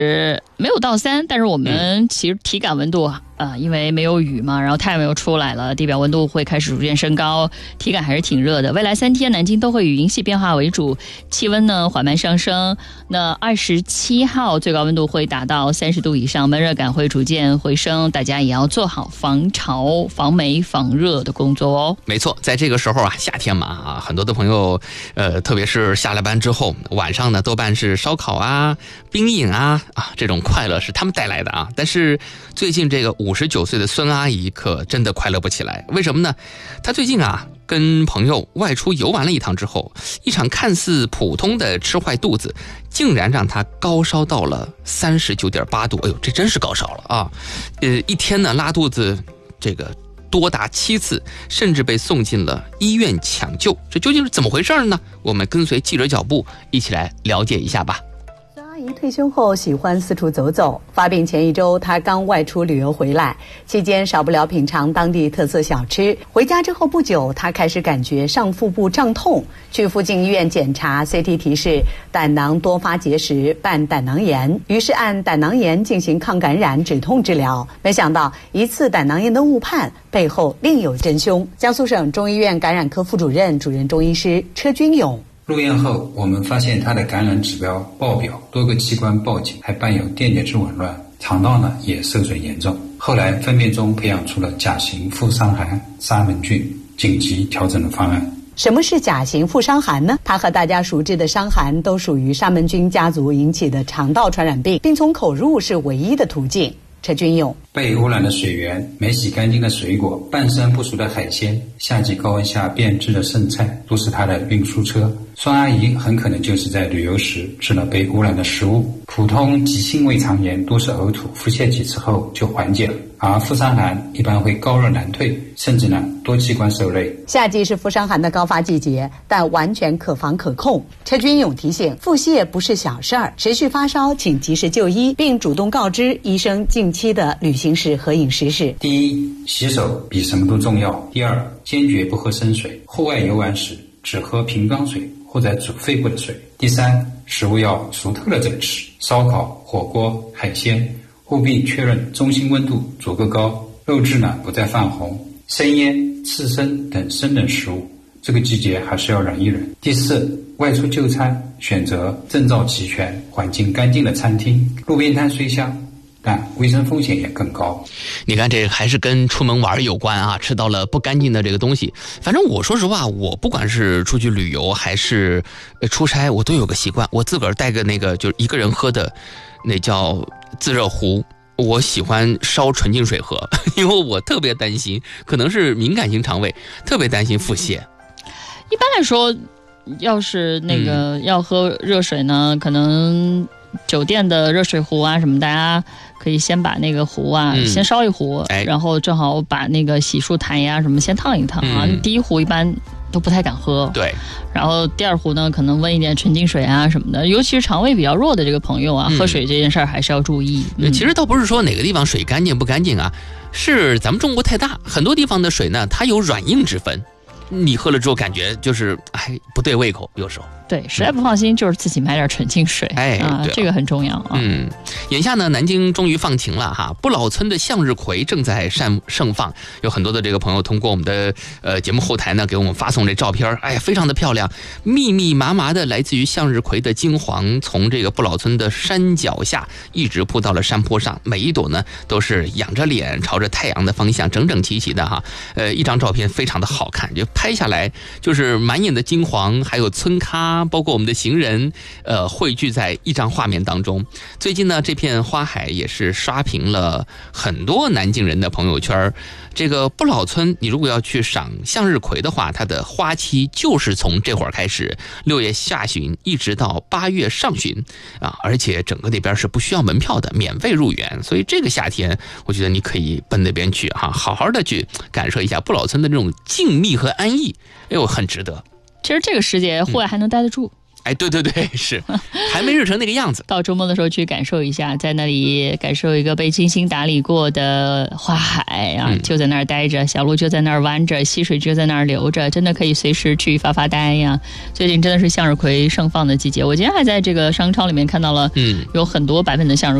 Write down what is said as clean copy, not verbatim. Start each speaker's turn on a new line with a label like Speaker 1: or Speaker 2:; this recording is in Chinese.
Speaker 1: 没有到3，但是我们其实体感温度因为没有雨嘛，然后太阳又出来了，地表温度会开始逐渐升高，体感还是挺热的。未来3天南京都会以云系变化为主，气温呢缓慢上升。那27号最高温度会达到30度以上，闷热感会逐渐回升，大家也要做好防潮、防霉、防热的工作哦。
Speaker 2: 没错，在这个时候夏天嘛很多的朋友特别是下了班之后，晚上呢多半是烧烤冰饮这种快乐是他们带来的但是最近这个59岁的孙阿姨可真的快乐不起来。为什么呢？她最近跟朋友外出游玩了一趟之后，一场看似普通的吃坏肚子竟然让她高烧到了39.8度。哎呦，这真是高烧了一天呢拉肚子这个多达7次，甚至被送进了医院抢救。这究竟是怎么回事呢？我们跟随记者脚步一起来了解一下吧。
Speaker 3: 阿姨退休后喜欢四处走走，发病前1周她刚外出旅游回来，期间少不了品尝当地特色小吃。回家之后不久，她开始感觉上腹部胀痛，去附近医院检查 CT 提示胆囊多发结石伴胆囊炎，于是按胆囊炎进行抗感染止痛治疗。没想到一次胆囊炎的误判背后另有真凶。江苏省中医院感染科副主任、主任中医师车军勇。
Speaker 4: 入院后，我们发现他的感染指标爆表，多个器官报警，还伴有电解质紊乱，肠道呢也受损严重。后来粪便中培养出了甲型副伤寒沙门菌，紧急调整了方案。
Speaker 3: 什么是甲型副伤寒呢？它和大家熟知的伤寒都属于沙门菌家族引起的肠道传染病，并从口入是唯一的途径。车军勇：
Speaker 4: 被污染的水源、没洗干净的水果、半生不熟的海鲜、夏季高温下变质的剩菜，都是他的运输车。孙阿姨很可能就是在旅游时吃了被污染的食物。普通急性胃肠炎都是呕吐、腹泻几次后就缓解了，而副伤寒一般会高热难退，甚至呢多器官受累。
Speaker 3: 夏季是副伤寒的高发季节，但完全可防可控。车军勇提醒，腹泻不是小事儿，持续发烧请及时就医，并主动告知医生近期的旅行史和饮食史。
Speaker 4: 第一，洗手比什么都重要。第二，坚决不喝生水，户外游玩时只喝瓶装水或者煮沸过的水。第三，食物要熟透了再吃，烧烤、火锅、海鲜务必确认中心温度足够高，肉质呢不再泛红。生腌、刺身等生冷食物，这个季节还是要忍一忍。第四，外出就餐选择证照齐全、环境干净的餐厅。路边摊虽香，但卫生风险也更高。
Speaker 2: 你看，这还是跟出门玩有关吃到了不干净的这个东西。反正我说实话，我不管是出去旅游还是出差，我都有个习惯，我自个儿带个那个就是一个人喝的，那叫自热壶。我喜欢烧纯净水喝，因为我特别担心，可能是敏感性肠胃，特别担心腹泻。
Speaker 1: 一般来说，要是那个要喝热水呢，可能酒店的热水壶什么，大家可以先把那个壶先烧一壶，然后正好把那个洗漱台什么先烫一烫第一壶一般都不太敢喝，
Speaker 2: 对。
Speaker 1: 然后第二壶呢，可能温一点纯净水什么的，尤其是肠胃比较弱的这个朋友喝水这件事儿还是要注意。
Speaker 2: 其实倒不是说哪个地方水干净不干净是咱们中国太大，很多地方的水呢，它有软硬之分。你喝了之后感觉就是不对胃口，有时候
Speaker 1: 对，实在不放心就是自己买点纯净水这个很重要
Speaker 2: 眼下呢，南京终于放晴了不老村的向日葵正在盛放，有很多的这个朋友通过我们的节目后台呢给我们发送这照片，非常的漂亮，密密麻麻的来自于向日葵的金黄，从这个不老村的山脚下一直铺到了山坡上，每一朵呢都是仰着脸朝着太阳的方向，整整齐齐的一张照片非常的好看，就拍下来就是满眼的金黄，还有村咖，包括我们的行人汇聚在一张画面当中。最近呢，这片花海也是刷屏了很多南京人的朋友圈。这个不老村，你如果要去赏向日葵的话，它的花期就是从这会儿开始，6月下旬一直到8月上旬而且整个那边是不需要门票的，免费入园。所以这个夏天我觉得你可以奔那边去好好的去感受一下不老村的这种静谧和安逸，很值得。
Speaker 1: 其实这个时节户外还能待得住
Speaker 2: 哎，对对对，是还没热成那个样子。
Speaker 1: 到周末的时候去感受一下，在那里感受一个被精心打理过的花海啊，就在那儿待着，小路就在那儿弯着，溪水就在那儿流着，真的可以随时去发发呆呀。最近真的是向日葵盛放的季节，我今天还在这个商超里面看到了，有很多版本的向日葵。